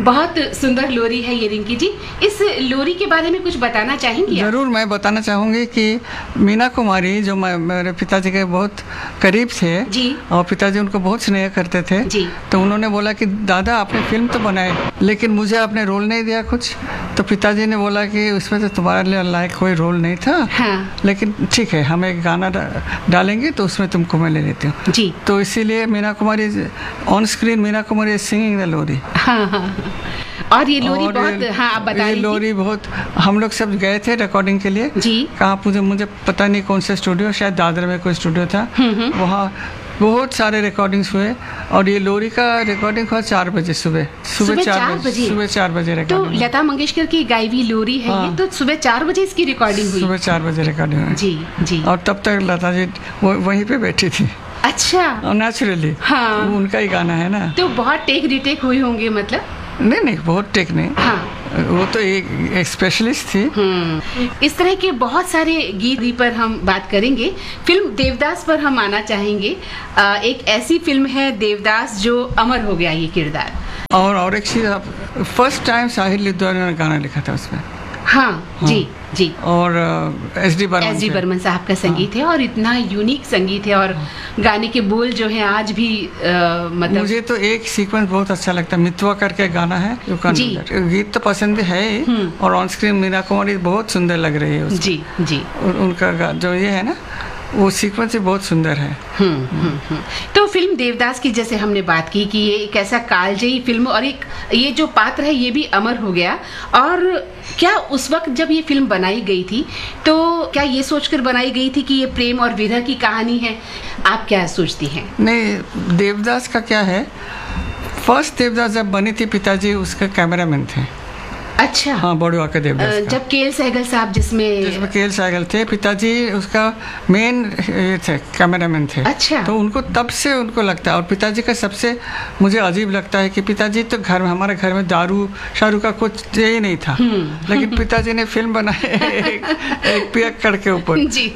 बहुत सुंदर लोरी है ये रिंकी जी। इस लोरी के बारे में कुछ बताना चाहेंगी? जरूर, मैं बताना चाहूँगी कि मीना कुमारी जो मेरे पिताजी के बहुत करीब थे जी, और पिताजी उनको बहुत स्नेह करते थे जी। तो उन्होंने बोला कि दादा आपने फिल्म तो बनाई लेकिन मुझे आपने रोल नहीं दिया कुछ। तो पिताजी ने बोला कि उसमें तो तुम्हारे लायक कोई रोल नहीं था। हाँ। लेकिन ठीक है, हम एक गाना डालेंगे तो उसमें तुमको मैं ले लेती हूँ जी। तो इसीलिए Meena Kumari on screen Meena Kumari singing the लोरी। हाँ। और ये लोरी बहुत, हाँ आप बता रही थी। लोरी बहुत, हम लोग सब गए थे रिकॉर्डिंग के लिए जी। कहाँ मुझे पता नहीं कौन सा स्टूडियो, शायद दादर में कोई स्टूडियो था। वहाँ बहुत सारे रिकॉर्डिंग्स हुए और ये लोरी का रिकॉर्डिंग हुआ 4 बजे सुबह 4 बजे तो लता मंगेशकर की गाई हुई लोरी है। हाँ। ये तो सुबह 4 बजे इसकी रिकॉर्डिंग हुई। सुबह 4 बजे रिकॉर्डिंग हुई। जी जी। और तब तक लता जी वहीं पे बैठी थी। अच्छा। नेचुरली। हाँ। उनका ही गाना है ना। तो बहुत टेक रिटेक हुई होंगे मतलब? नहीं, बहुत टेक नहीं। हाँ। वो तो एक स्पेशलिस्ट थी। इस तरह के बहुत सारे गीत पर हम बात करेंगे। फिल्म देवदास पर हम आना चाहेंगे। एक ऐसी फिल्म है देवदास जो अमर हो गया ये किरदार। और एक चीज, फर्स्ट टाइम साहिर लिद्वानी ने गाना लिखा था उसमें। हाँ जी जी। और एस.डी. बर्मन साहब का संगीत है और इतना यूनिक संगीत है और गाने के बोल जो है आज भी मतलब मुझे तो एक सीक्वेंस बहुत अच्छा लगता है, मितवा करके गाना है गीत तो पसंद है ही और ऑन स्क्रीन मीना कुमारी बहुत सुंदर लग रही है जी जी। उनका जो ये है ना वो सीक्वेंस बहुत सुंदर है। तो फिल्म देवदास की जैसे हमने बात की कि ये एक ऐसा कालजयी फिल्म और एक ये जो पात्र है ये भी अमर हो गया। और क्या उस वक्त जब ये फिल्म बनाई गई थी तो क्या ये सोचकर बनाई गई थी कि ये प्रेम और विरह की कहानी है? आप क्या सोचती हैं? नहीं, देवदास का क्या है, फर्स्ट देवदास जब बनी थी पिताजी उसका कैमरामैन थे। अच्छा। हाँ, बड़ुआ का देवदास का। जब केएल सहगल साहब जिसमें केएल सहगल थे, पिताजी उसका मेन थे, कैमरामैन थे। अच्छा। तो उनको तब से उनको लगता है और पिताजी का सबसे मुझे अजीब लगता है कि पिताजी तो घर में हमारे घर में दारू शारू का कुछ यही नहीं था लेकिन पिताजी ने फिल्म बनाई एक पियक्कड़ के ऊपर।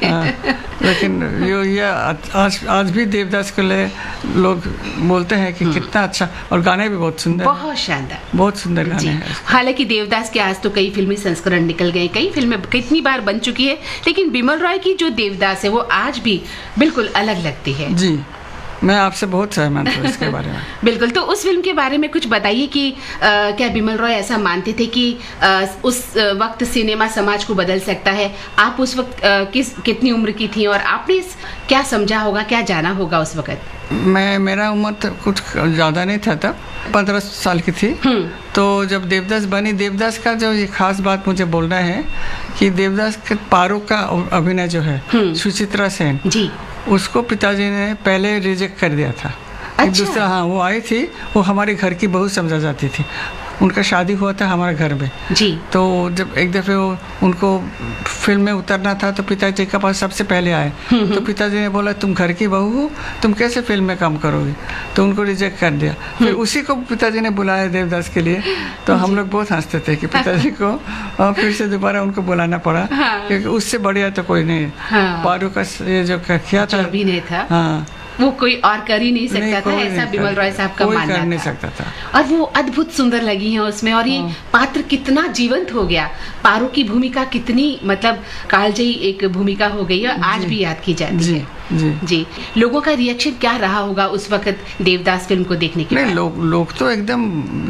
लेकिन ये आज भी देवदास को ले लोग बोलते हैं कि कितना अच्छा, और गाने भी बहुत सुंदर, बहुत शानदार, बहुत सुंदर गाने हैं। हालांकि देवदास के आज तो कई फिल्मी संस्करण निकल गए, कई फिल्में कितनी बार बन चुकी है, लेकिन बिमल रॉय की जो देवदास है वो आज भी बिल्कुल अलग लगती है। जी, मैं आपसे बहुत सहमत हूँ इसके बारे में। बिल्कुल। तो उस फिल्म के बारे में कुछ बताइए कि क्या बिमल रॉय ऐसा मानते थे कि उस वक्त सिनेमा समाज को बदल सकता है? आप उस वक्त कितनी उम्र की थी और आपने क्या समझा होगा, क्या जाना होगा उस वक्त? मेरा उम्र तो कुछ ज़्यादा नहीं था तब, 15 साल की थी। तो जब देवदास बनी, देवदास का जो ये खास बात मुझे बोलना है कि देवदास के पारो का अभिनय जो है सुचित्रा सेन जी, उसको पिताजी ने पहले रिजेक्ट कर दिया था। अच्छा। दूसरा, हाँ, वो आई थी, वो हमारे घर की बहू समझा जाती थी, उनका शादी हुआ था हमारे घर में जी। तो जब एक दफ़े उनको फिल्म में उतरना था तो पिताजी के पास सबसे पहले आए तो पिताजी ने बोला तुम घर की बहू हो, तुम कैसे फिल्म में काम करोगे, तो उनको रिजेक्ट कर दिया। फिर उसी को पिताजी ने बुलाया देवदास के लिए, तो हम लोग बहुत हंसते थे कि पिताजी को फिर से दोबारा उनको बुलाना पड़ा क्योंकि उससे बढ़िया तो कोई नहीं। पारू का ये जो किया था अभिनय था, हाँ, वो कोई और कर ही नहीं सकता था, ऐसा बिमल रॉय साहब का मानना था। कोई कर नहीं सकता था। और वो अद्भुत सुंदर लगी हैं उसमें, और ये पात्र कितना जीवंत हो गया। पारू की भूमिका कितनी मतलब कालजयी एक भूमिका हो गई है, आज भी याद की जाती है। जी जी। लोगों का रिएक्शन क्या रहा होगा उस वक्त देवदास फिल्म को देखने के बाद? लोग तो एकदम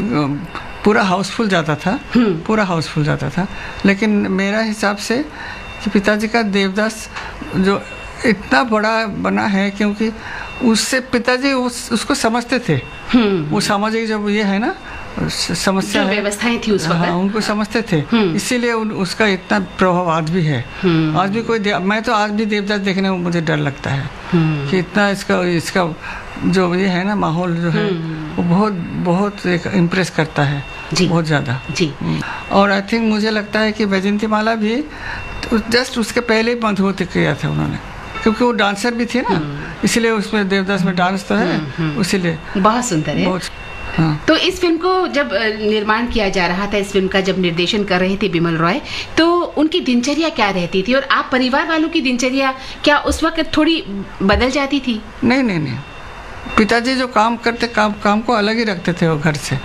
पूरा हाउसफुल जाता था, पूरा हाउसफुल जाता था। लेकिन मेरा हिसाब से कि पिताजी का देवदास जो इतना बड़ा बना है क्योंकि उससे पिताजी उसको समझते थे। वो सामाजिक जब ये है ना समस्या है, व्यवस्थाएं थी उस वक्त, हाँ, उनको समझते थे, इसीलिए उसका इतना प्रभाव आज भी है। आज भी मैं तो आज भी देवदास देखने में मुझे डर लगता है कि इतना इसका जो ये है ना माहौल जो है वो बहुत एक इम्प्रेस करता है बहुत ज़्यादा जी। और आई थिंक मुझे लगता है कि वैजयंती माला भी जस्ट उसके पहले ही मधुवती किया था उन्होंने, क्योंकि वो डांसर भी थी ना, इसलिए उसमें देवदास में डांस तो है, इसीलिए बहुत सुंदर है। हाँ। तो इस फिल्म को जब निर्माण किया जा रहा था, इस फिल्म का जब निर्देशन कर रहे थे बिमल रॉय, तो उनकी दिनचर्या क्या रहती थी और आप परिवार वालों की दिनचर्या क्या उस वक्त थोड़ी बदल जाती थी? नहीं, पिताजी जो काम करते काम को अलग ही रखते थे वो घर से।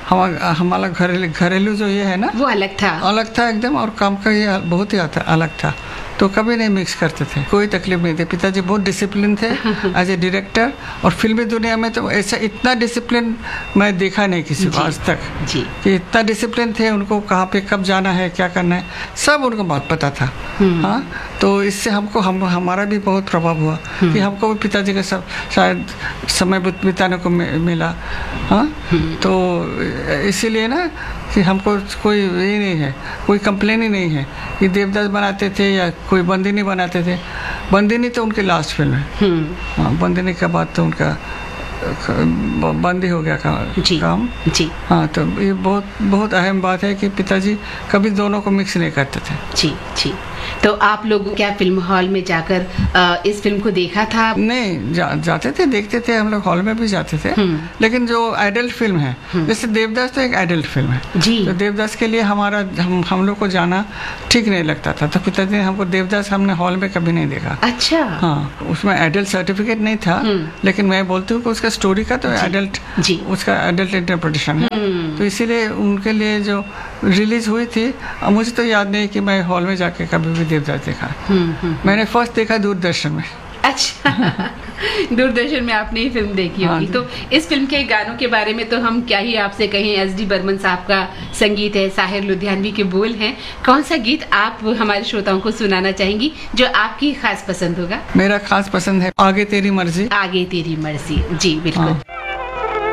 हमारा घरेलू जो ये है ना, वो अलग था एकदम, और काम का ये बहुत ही अलग था। तो कभी नहीं मिक्स करते थे, कोई तकलीफ नहीं थी। पिताजी बहुत डिसिप्लिन थे एज ए डायरेक्टर, और फिल्मी दुनिया में तो ऐसा इतना डिसिप्लिन मैं देखा नहीं किसी को आज तक जी। कि इतना डिसिप्लिन थे। उनको कहाँ पे कब जाना है, क्या करना है, सब उनको बात पता था। हाँ, तो इससे हमारा भी बहुत प्रभाव हुआ कि हमको भी पिताजी के सब शायद समय बिताने को मिला। हाँ, तो इसीलिए ना कि हमको कोई ये नहीं है, कोई कंप्लेन ही नहीं है कि देवदास बनाते थे या कोई बंदिनी बनाते थे। बंदिनी तो उनकी लास्ट फिल्म है। हाँ, बंदिनी के बाद तो उनका बंद ही हो गया काम जी। हाँ, तो ये बहुत अहम बात है कि पिताजी कभी दोनों को मिक्स नहीं करते थे। जी। तो आप लोग क्या फिल्म हॉल में जाकर इस फिल्म को देखा था? नहीं, जाते थे, देखते थे, हम लोग हॉल में भी जाते थे। लेकिन जो एडल्ट फिल्म है, जैसे देवदास तो एक एडल्ट फिल्म है जी। तो देवदास के लिए हम लोग को जाना ठीक नहीं लगता था। तो पिताजी ने हमको देवदास हमने हॉल में कभी नहीं देखा। अच्छा। हाँ, उसमें एडल्ट सर्टिफिकेट नहीं था, लेकिन मैं बोलती हूँ कि उसका स्टोरी का तो एडल्ट, उसका एडल्ट इंटरप्रिटेशन है। तो इसीलिए उनके लिए जो रिलीज हुई थी, मुझे तो याद नहीं कि मैं हॉल में जाके कभी भी देवदास देखा। मैंने फर्स्ट देखा दूरदर्शन में। अच्छा दूरदर्शन में आपने ही फिल्म देखी होगी। तो इस फिल्म के गानों के बारे में तो हम क्या ही आपसे कहें। एस.डी. बर्मन साहब का संगीत है, साहिर लुधियानवी के बोल हैं। कौन सा गीत आप हमारे श्रोताओं को सुनाना चाहेंगी जो आपकी खास पसंद होगा? मेरा खास पसंद है आगे तेरी मर्जी। आगे तेरी मर्जी, जी बिल्कुल।